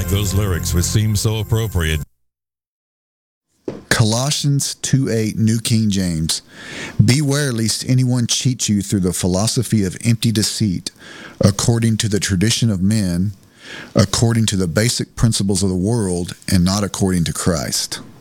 like those lyrics, which seem so appropriate. Colossians 2:8, New King James. Beware lest anyone cheat you through the philosophy of empty deceit, according to the tradition of men, according to the basic principles of the world, and not according to Christ.